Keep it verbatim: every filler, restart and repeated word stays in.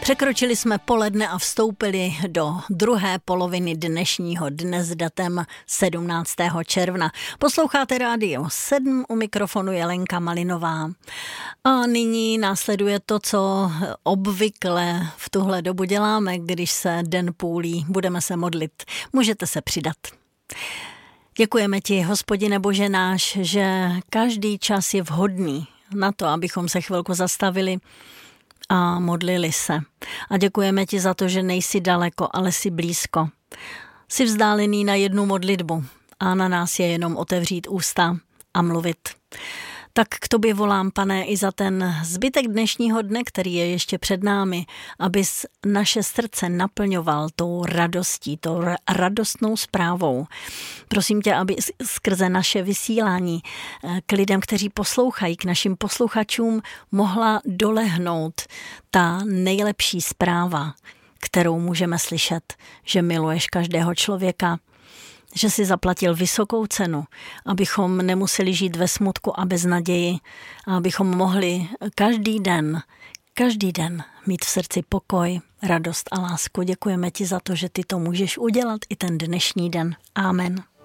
Překročili jsme poledne a vstoupili do druhé poloviny dnešního dne s datem sedmnáctého června. Posloucháte Rádio sedm, u mikrofonu je Lenka Malinová. A nyní následuje to, co obvykle v tuhle dobu děláme, když se den půlí. Budeme se modlit. Můžete se přidat. Děkujeme ti, Hospodine Bože náš, že každý čas je vhodný na to, abychom se chvilku zastavili a modlili se. A děkujeme ti za to, že nejsi daleko, ale jsi blízko. Jsi vzdálený na jednu modlitbu a na nás je jenom otevřít ústa a mluvit. Tak k tobě volám, Pane, i za ten zbytek dnešního dne, který je ještě před námi, abys naše srdce naplňoval tou radostí, tou radostnou zprávou. Prosím tě, aby skrze naše vysílání k lidem, kteří poslouchají, k našim posluchačům, mohla dolehnout ta nejlepší zpráva, kterou můžeme slyšet, že miluješ každého člověka, že si zaplatil vysokou cenu, abychom nemuseli žít ve smutku a bez naději, a abychom mohli každý den, každý den mít v srdci pokoj, radost a lásku. Děkujeme ti za to, že ty to můžeš udělat i ten dnešní den. Amen.